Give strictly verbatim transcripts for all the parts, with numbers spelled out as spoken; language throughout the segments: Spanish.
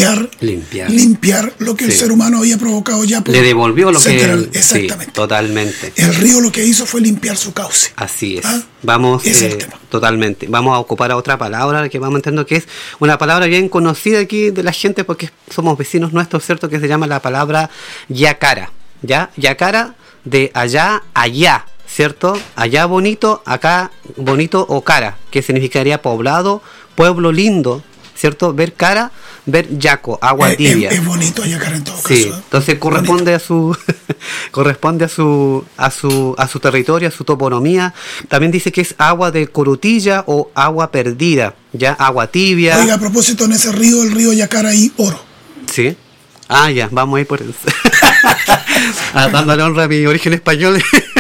limpiar, limpiar, limpiar lo que sí. el ser humano había provocado ya. Le devolvió lo que él, exactamente. Sí, totalmente. El río lo que hizo fue limpiar su cauce. Así es. ¿Ah? Vamos, eh, totalmente. Vamos a ocupar a otra palabra que vamos entendiendo que es una palabra bien conocida aquí de la gente porque somos vecinos nuestros, ¿cierto? Que se llama la palabra yacara, ¿ya? Yacara de allá, allá, ¿cierto? Allá bonito, acá bonito o cara, que significaría poblado, pueblo lindo, ¿cierto? Ver cara, ver yaco, agua eh, tibia. Es, es bonito Yacara en todo sí, caso. ¿eh? Entonces corresponde bonito. a su corresponde a su a su a su territorio, a su toponomía. También dice que es agua de corutilla o agua perdida, ya agua tibia. Oiga, a propósito, en ese río, el río Yacara hay oro. Sí. Ah, ya, vamos a ir por eso. Dándole honra a mi origen español.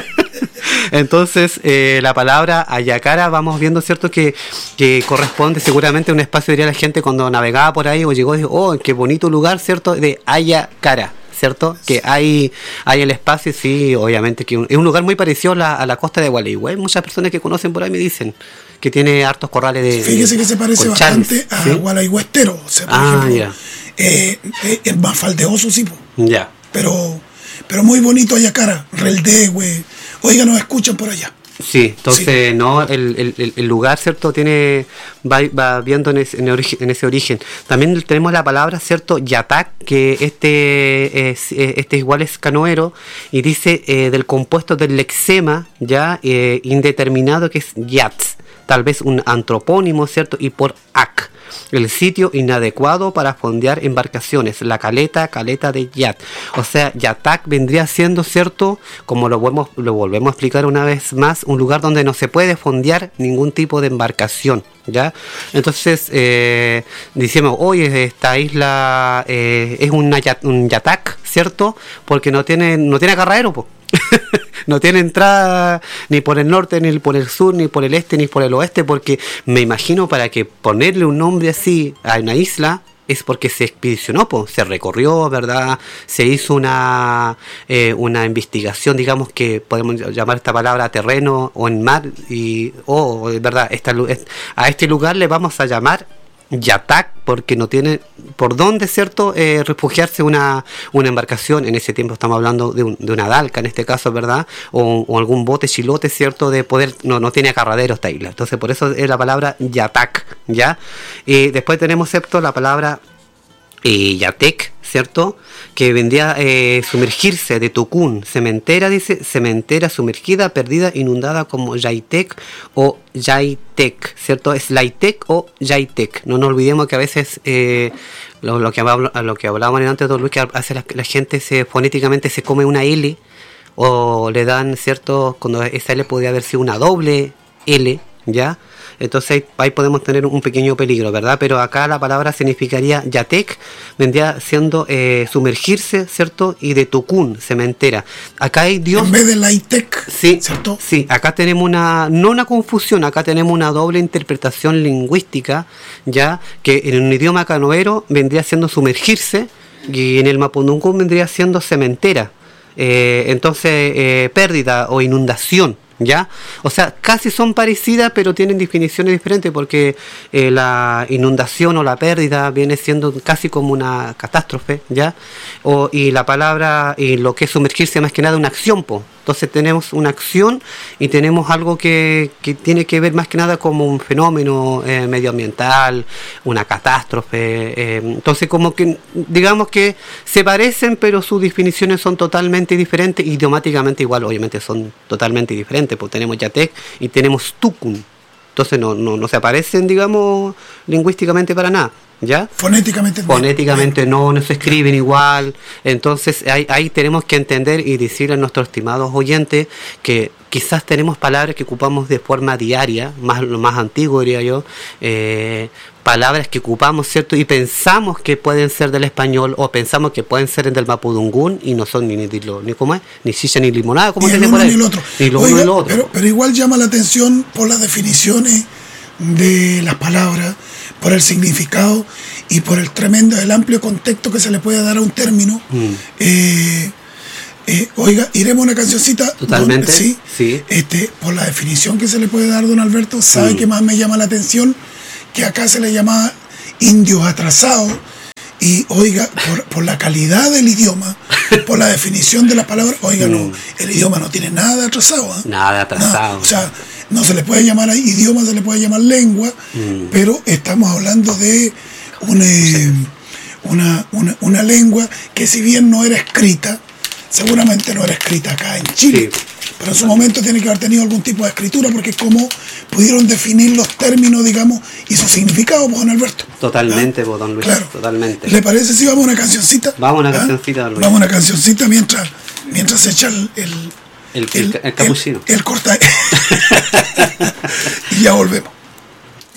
Entonces, eh, la palabra ayacara, vamos viendo, ¿cierto? Que, que corresponde seguramente a un espacio, diría la gente, cuando navegaba por ahí o llegó y dijo, oh, qué bonito lugar, ¿cierto? De Ayacara, ¿cierto? Que hay, hay el espacio, sí, obviamente, que es un lugar muy parecido a la, a la costa de Gualeguay. Muchas personas que conocen por ahí me dicen que tiene hartos corrales de. Fíjese que se parece bastante a ¿sí? Gualeguayestero. O sea, por ah, ejemplo, ya. Eh, eh, es más faldeoso, sí, po. Ya. Pero, pero muy bonito Ayacara, Reldehue. Oiga, nos escuchan por allá. Sí, entonces, sí. no, el, el, el lugar, ¿cierto? Tiene, va, va viendo en ese, en, origen, en ese origen. También tenemos la palabra, ¿cierto? Yatak, que este es, este igual es canoero, y dice eh, del compuesto del lexema, ya, eh, indeterminado, que es yats, tal vez un antropónimo, ¿cierto? Y por ac. El sitio inadecuado para fondear embarcaciones, la caleta, caleta de yat. O sea, yatak vendría siendo, ¿cierto? Como lo volvemos, lo volvemos a explicar una vez más, un lugar donde no se puede fondear ningún tipo de embarcación, ¿ya? Entonces, eh, decimos, oye, esta isla eh, es una, un yatak, ¿cierto? Porque no tiene, no tiene agarradero, po. No tiene entrada ni por el norte, ni por el sur, ni por el este, ni por el oeste, porque me imagino para que ponerle un nombre así a una isla es porque se expedicionó, pues, se recorrió, ¿verdad? Se hizo una eh, una investigación, digamos que podemos llamar esta palabra terreno o en mar, y o oh, ¿verdad? Esta, a este lugar le vamos a llamar yatak porque no tiene por dónde, ¿cierto? Eh, refugiarse una, una embarcación. En ese tiempo estamos hablando de, un, de una dalca, en este caso, ¿verdad? O, o algún bote chilote, ¿cierto? De poder, no, no tiene acarradero esta isla. Entonces, por eso es la palabra yatak, ¿ya? Y después tenemos, ¿cierto? La palabra eh, yatek, ¿cierto? Que vendría a eh, sumergirse, de tucún, cementera, dice, cementera sumergida, perdida, inundada, como yaitek o yaitek, ¿cierto? Es laitek o yaitek. No nos olvidemos que a veces eh, lo, lo que hablo, lo que hablábamos antes, don Luis, que hace la, la gente se fonéticamente se come una L o le dan, ¿cierto? Cuando esa L podría haber sido una doble L, ¿ya? Entonces ahí, ahí podemos tener un pequeño peligro, ¿verdad? Pero acá la palabra significaría yatek, vendría siendo eh, sumergirse, ¿cierto? Y de tucún, cementera. Acá hay Dios. En vez de laitek, sí, ¿cierto? Sí, acá tenemos una, no una confusión, acá tenemos una doble interpretación lingüística, ya que en un idioma canoero vendría siendo sumergirse y en el mapudungún vendría siendo cementera. Eh, entonces, eh, pérdida o inundación. ¿Ya? O sea, casi son parecidas, pero tienen definiciones diferentes porque eh, la inundación o la pérdida viene siendo casi como una catástrofe, ¿ya? O, y la palabra, y lo que es sumergirse más que nada una acción, po. Entonces tenemos una acción y tenemos algo que, que tiene que ver más que nada como un fenómeno eh, medioambiental, una catástrofe. Eh, entonces como que digamos que se parecen, pero sus definiciones son totalmente diferentes, idiomáticamente igual, obviamente son totalmente diferentes, porque tenemos yatek y tenemos tucún. Entonces no, no, no se aparecen, digamos, lingüísticamente para nada, ¿ya? Fonéticamente Fonéticamente no, no se escriben igual. Entonces ahí, ahí tenemos que entender y decirle a nuestros estimados oyentes que quizás tenemos palabras que ocupamos de forma diaria, más lo más antiguo diría yo, eh, palabras que ocupamos, ¿cierto? Y pensamos que pueden ser del español o pensamos que pueden ser del mapudungún y no son ni ni, ni, ni ¿cómo es? Ni silla ni limonada, como ni tiene el por uno ahí. Ni el otro. Ni lo Oiga, uno ni lo otro. Pero, pero igual llama la atención por las definiciones de las palabras, por el significado y por el tremendo, el amplio contexto que se le puede dar a un término. Mm. Eh, eh, oiga, iremos a una cancioncita. Totalmente. Don, sí, sí. Este, por la definición que se le puede dar, don Alberto, ¿sabe mm. qué más me llama la atención? Que acá se le llama indios atrasados Y oiga, por, por la calidad del idioma, por la definición de las palabras, oiga, no, el idioma no tiene nada de atrasado. ¿eh? Nada atrasado. No, o sea, no se le puede llamar a idioma, se le puede llamar lengua, mm. pero estamos hablando de una, sí. una, una, una lengua que, si bien no era escrita, seguramente no era escrita acá en Chile. Sí. Pero en su momento tiene que haber tenido algún tipo de escritura, porque como pudieron definir los términos, digamos, y su significado, pues, don Alberto. Totalmente, ¿Ah? pues, don Luis, claro. totalmente. ¿Le parece si vamos a una cancioncita? Vamos a una ¿Ah? cancioncita, don Luis. Vamos a una cancioncita mientras, mientras se echa el... El, el, el, el, el capuchino. El, el corta... Y ya volvemos.